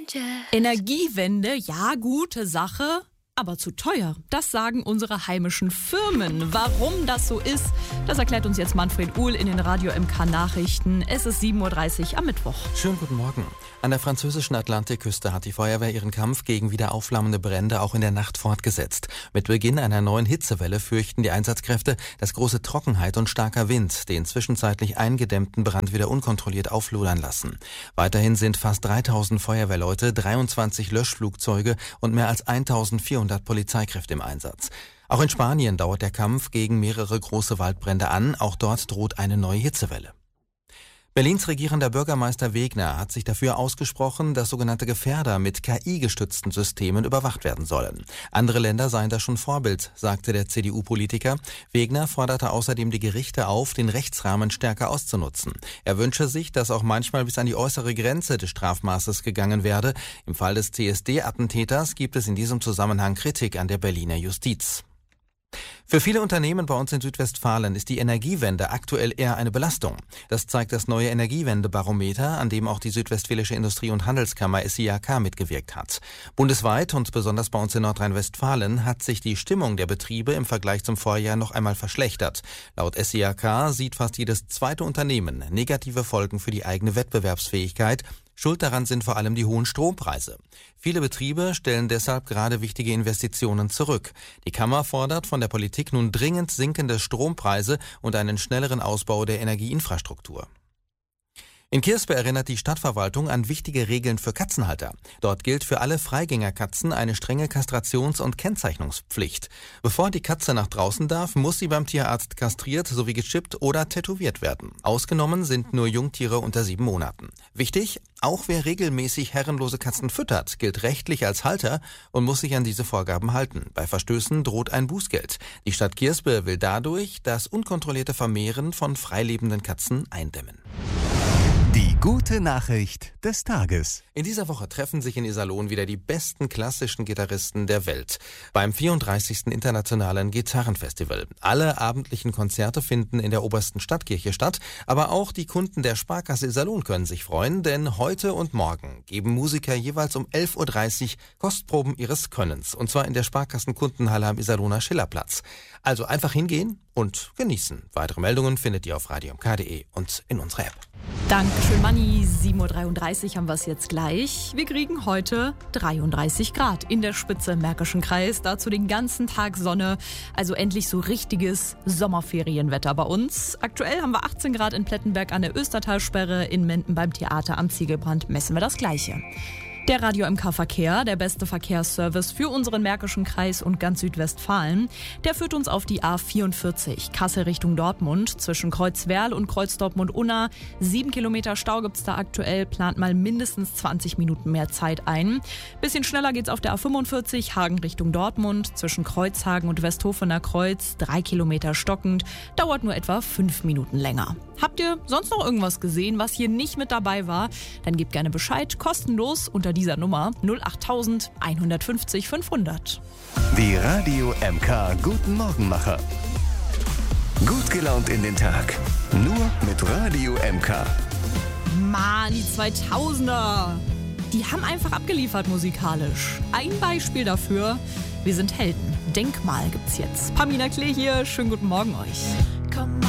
Energiewende, ja, gute Sache, aber zu teuer. Das sagen unsere heimischen Firmen. Warum das so ist, das erklärt uns jetzt Manfred Uhl in den Radio MK Nachrichten. Es ist 7.30 Uhr am Mittwoch. Schönen guten Morgen. An der französischen Atlantikküste hat die Feuerwehr ihren Kampf gegen wieder aufflammende Brände auch in der Nacht fortgesetzt. Mit Beginn einer neuen Hitzewelle fürchten die Einsatzkräfte, dass große Trockenheit und starker Wind den zwischenzeitlich eingedämmten Brand wieder unkontrolliert auflodern lassen. Weiterhin sind fast 3000 Feuerwehrleute, 23 Löschflugzeuge und mehr als 1400 Polizeikräfte im Einsatz. Auch in Spanien dauert der Kampf gegen mehrere große Waldbrände an. Auch dort droht eine neue Hitzewelle. Berlins regierender Bürgermeister Wegner hat sich dafür ausgesprochen, dass sogenannte Gefährder mit KI-gestützten Systemen überwacht werden sollen. Andere Länder seien da schon Vorbild, sagte der CDU-Politiker. Wegner forderte außerdem die Gerichte auf, den Rechtsrahmen stärker auszunutzen. Er wünsche sich, dass auch manchmal bis an die äußere Grenze des Strafmaßes gegangen werde. Im Fall des CSD-Attentäters gibt es in diesem Zusammenhang Kritik an der Berliner Justiz. Für viele Unternehmen bei uns in Südwestfalen ist die Energiewende aktuell eher eine Belastung. Das zeigt das neue Energiewendebarometer, an dem auch die Südwestfälische Industrie- und Handelskammer SIAK mitgewirkt hat. Bundesweit und besonders bei uns in Nordrhein-Westfalen hat sich die Stimmung der Betriebe im Vergleich zum Vorjahr noch einmal verschlechtert. Laut SIAK sieht fast jedes zweite Unternehmen negative Folgen für die eigene Wettbewerbsfähigkeit. Schuld daran sind vor allem die hohen Strompreise. Viele Betriebe stellen deshalb gerade wichtige Investitionen zurück. Die Kammer fordert von der Politik nun dringend sinkende Strompreise und einen schnelleren Ausbau der Energieinfrastruktur. In Kirspe erinnert die Stadtverwaltung an wichtige Regeln für Katzenhalter. Dort gilt für alle Freigängerkatzen eine strenge Kastrations- und Kennzeichnungspflicht. Bevor die Katze nach draußen darf, muss sie beim Tierarzt kastriert sowie gechippt oder tätowiert werden. Ausgenommen sind nur Jungtiere unter 7 Monaten. Wichtig, auch wer regelmäßig herrenlose Katzen füttert, gilt rechtlich als Halter und muss sich an diese Vorgaben halten. Bei Verstößen droht ein Bußgeld. Die Stadt Kirspe will dadurch das unkontrollierte Vermehren von freilebenden Katzen eindämmen. Die gute Nachricht des Tages. In dieser Woche treffen sich in Iserlohn wieder die besten klassischen Gitarristen der Welt beim 34. Internationalen Gitarrenfestival. Alle abendlichen Konzerte finden in der Obersten Stadtkirche statt, aber auch die Kunden der Sparkasse Iserlohn können sich freuen, denn heute und morgen geben Musiker jeweils um 11.30 Uhr Kostproben ihres Könnens, und zwar in der Sparkassenkundenhalle am Iserlohner Schillerplatz. Also einfach hingehen und genießen. Weitere Meldungen findet ihr auf radiomk.de und in unserer App. Dankeschön, Manni. 7.33 Uhr haben wir es jetzt gleich. Wir kriegen heute 33 Grad in der Spitze im Märkischen Kreis. Dazu den ganzen Tag Sonne. Also endlich so richtiges Sommerferienwetter bei uns. Aktuell haben wir 18 Grad in Plettenberg an der Östertalsperre. In Menden beim Theater am Ziegelbrand messen wir das Gleiche. Der Radio MK Verkehr, der beste Verkehrsservice für unseren Märkischen Kreis und ganz Südwestfalen, der führt uns auf die A44, Kassel Richtung Dortmund, zwischen Kreuzwerl und Kreuz Dortmund-Unna. 7 Kilometer Stau gibt's da aktuell, plant mal mindestens 20 Minuten mehr Zeit ein. Bisschen schneller geht's auf der A45, Hagen Richtung Dortmund, zwischen Kreuzhagen und Westhofener Kreuz, 3 Kilometer stockend, dauert nur etwa 5 Minuten länger. Habt ihr sonst noch irgendwas gesehen, was hier nicht mit dabei war? Dann gebt gerne Bescheid, kostenlos unter dieser Nummer 08000 150 500. Die Radio MK Guten Morgenmacher. Gut gelaunt in den Tag. Nur mit Radio MK. Mann, die 2000er. Die haben einfach abgeliefert musikalisch. Ein Beispiel dafür, wir sind Helden. Denkmal gibt's jetzt. Pamina Klee hier, schönen guten Morgen euch. Komm